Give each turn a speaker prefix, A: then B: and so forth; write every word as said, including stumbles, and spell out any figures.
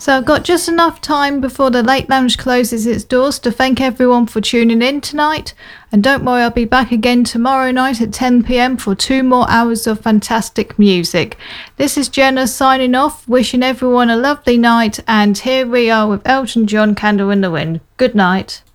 A: So I've got just enough time before the Late Lounge closes its doors to thank everyone for tuning in tonight. And don't worry, I'll be back again tomorrow night at ten p.m. for two more hours of fantastic music. This is Jenna signing off, wishing everyone a lovely night. And here we are with Elton John, Candle in the Wind. Good night.